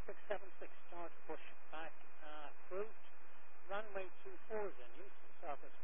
676 start, push back, approach. Runway 24 is in use, surface